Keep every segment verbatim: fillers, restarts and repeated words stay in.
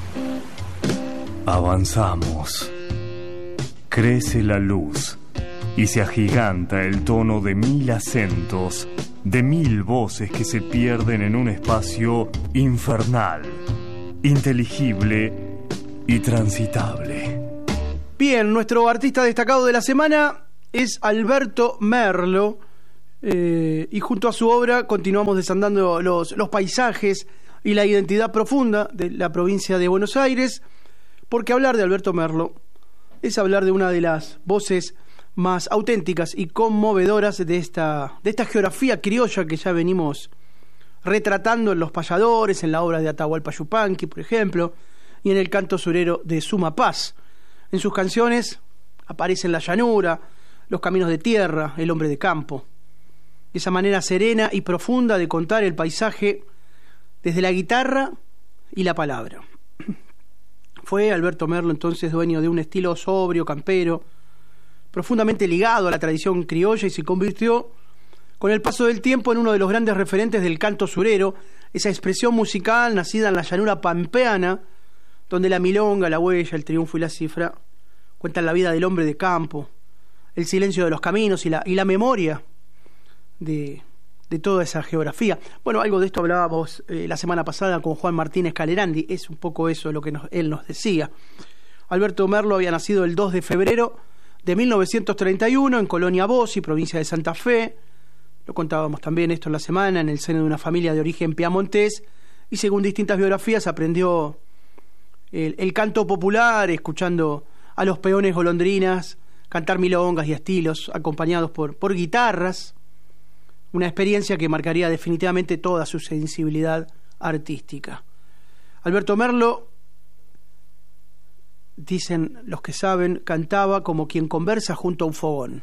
Avanzamos. Crece la luz y se agiganta el tono de mil acentos, de mil voces que se pierden en un espacio infernal, inteligible y transitable. Bien, nuestro artista destacado de la semana es Alberto Merlo, eh, y junto a su obra continuamos desandando los, los paisajes y la identidad profunda de la provincia de Buenos Aires, porque hablar de Alberto Merlo es hablar de una de las voces más auténticas y conmovedoras de esta, de esta geografía criolla que ya venimos retratando en Los Payadores, en la obra de Atahualpa Yupanqui, por ejemplo, y en el canto surero de Suma Paz. En sus canciones aparecen la llanura, los caminos de tierra, el hombre de campo. Esa manera serena y profunda de contar el paisaje desde la guitarra y la palabra. Fue Alberto Merlo entonces dueño de un estilo sobrio, campero, profundamente ligado a la tradición criolla, y se convirtió con el paso del tiempo en uno de los grandes referentes del canto surero, esa expresión musical nacida en la llanura pampeana, donde la milonga, la huella, el triunfo y la cifra cuentan la vida del hombre de campo, el silencio de los caminos y la, y la memoria de, de toda esa geografía. Bueno, algo de esto hablábamos eh, la semana pasada con Juan Martínez Calerandi, es un poco eso lo que nos, él nos decía. Alberto Merlo había nacido el dos de febrero de mil novecientos treinta y uno en Colonia Bossi, provincia de Santa Fe. Lo contábamos también esto en la semana, en el seno de una familia de origen piamontés, y según distintas biografías aprendió el, el canto popular, escuchando a los peones golondrinas cantar milongas y estilos, acompañados por, por guitarras, una experiencia que marcaría definitivamente toda su sensibilidad artística. Alberto Merlo, dicen los que saben, cantaba como quien conversa junto a un fogón.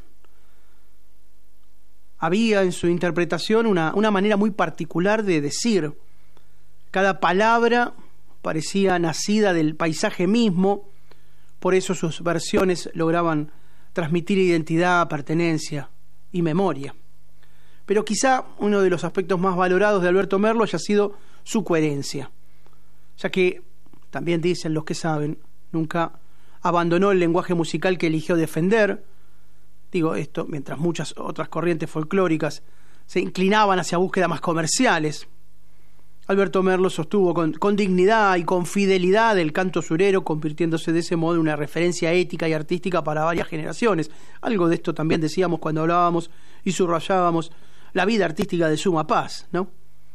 Había en su interpretación una, una manera muy particular de decir. Cada palabra parecía nacida del paisaje mismo, por eso sus versiones lograban transmitir identidad, pertenencia y memoria. Pero quizá uno de los aspectos más valorados de Alberto Merlo haya sido su coherencia, ya que, también dicen los que saben, nunca abandonó el lenguaje musical que eligió defender. Digo esto mientras muchas otras corrientes folclóricas se inclinaban hacia búsquedas más comerciales. Alberto Merlo sostuvo con, con dignidad y con fidelidad el canto surero, convirtiéndose de ese modo en una referencia ética y artística para varias generaciones. Algo de esto también decíamos cuando hablábamos y subrayábamos la vida artística de Suma Paz, ¿no?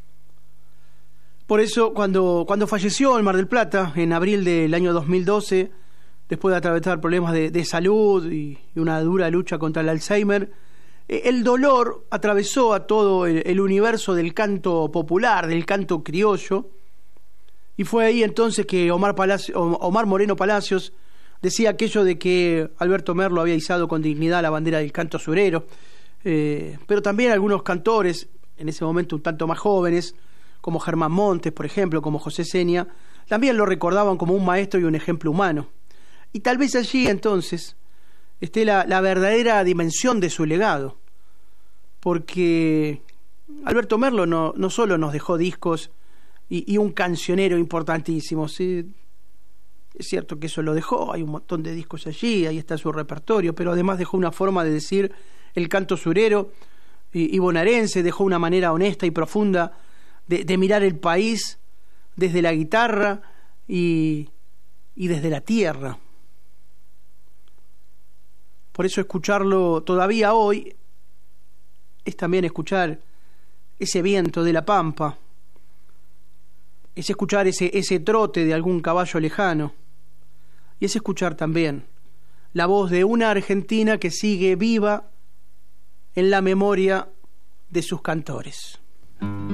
Por eso, cuando, cuando falleció en Mar del Plata, en abril del año dos mil doce, después de atravesar problemas de, de salud y, y una dura lucha contra el Alzheimer, el dolor atravesó a todo el, el universo del canto popular, del canto criollo, y fue ahí entonces que Omar, Palacio, Omar Moreno Palacios decía aquello de que Alberto Merlo había izado con dignidad la bandera del canto surero, eh, pero también algunos cantores, en ese momento un tanto más jóvenes, como Germán Montes, por ejemplo, como José Seña, también lo recordaban como un maestro y un ejemplo humano. Y tal vez allí entonces esté la, la verdadera dimensión de su legado, porque Alberto Merlo no, no solo nos dejó discos y, y un cancionero importantísimo, ¿sí? Es cierto que eso lo dejó, hay un montón de discos allí, ahí está su repertorio, pero además dejó una forma de decir el canto surero y, y bonaerense, dejó una manera honesta y profunda de, de mirar el país desde la guitarra y, y desde la tierra. Por eso escucharlo todavía hoy es también escuchar ese viento de la pampa, es escuchar ese, ese trote de algún caballo lejano, y es escuchar también la voz de una Argentina que sigue viva en la memoria de sus cantores.